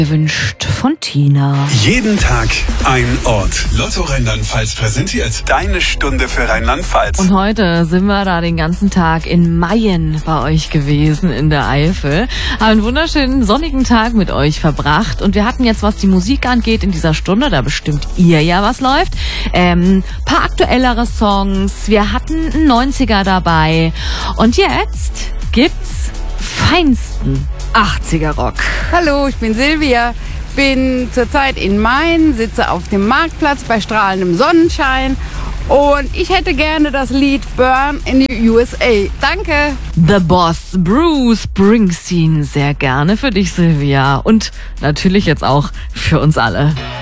Gewünscht von Tina. Jeden Tag ein Ort. Lotto Rheinland-Pfalz präsentiert deine Stunde für Rheinland-Pfalz. Und heute sind wir da den ganzen Tag in Mayen bei euch gewesen in der Eifel. Haben einen wunderschönen sonnigen Tag mit euch verbracht. Und wir hatten jetzt, was die Musik angeht, in dieser Stunde, da bestimmt ihr ja, was läuft. Paar aktuellere Songs. Wir hatten einen 90er dabei. Und jetzt gibt's feinsten 80er Rock. Hallo, ich bin Silvia, bin zurzeit in Mayen, sitze auf dem Marktplatz bei strahlendem Sonnenschein und ich hätte gerne das Lied Burn in the USA. Danke. The Boss, Bruce Springsteen, sehr gerne für dich, Silvia. Und natürlich jetzt auch für uns alle.